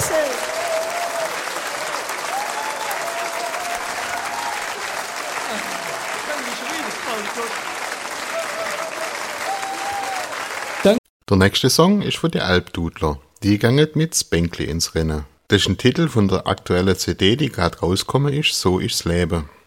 Grüße. Der nächste Song ist von den Alpdudler. Die gehen mit Spengli ins Rennen. Das ist ein Titel von der aktuellen CD, die gerade rausgekommen ist, So ist's Leben.